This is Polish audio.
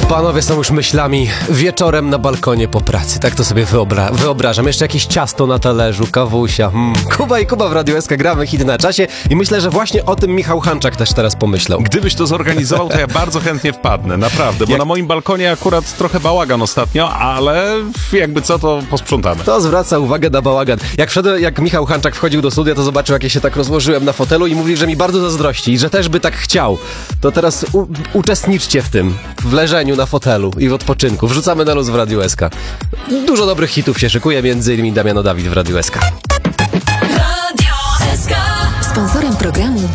Panowie są już myślami wieczorem na balkonie po pracy. Tak to sobie wyobrażam. Jeszcze jakieś ciasto na talerzu, kawusia. Kuba i Kuba w Radiu SK, gramy hit na czasie i myślę, że właśnie o tym Michał Hanczak też teraz pomyślał. Gdybyś to zorganizował, to ja bardzo chętnie wpadnę, naprawdę, bo na moim balkonie akurat trochę bałagan ostatnio, ale jakby co, to posprzątamy. To zwraca uwagę na bałagan. Jak Michał Hanczak wchodził do studia, to zobaczył, jak ja się tak rozłożyłem na fotelu i mówi, że mi bardzo zazdrości i że też by tak chciał. To teraz uczestniczcie w tym, w leżeniu na fotelu i w odpoczynku. Wrzucamy na luz w Radiu SK. Dużo dobrych hitów się szykuje, między innymi Damiano Dawid w Radiu SK. Radio SK. Sponsorem programu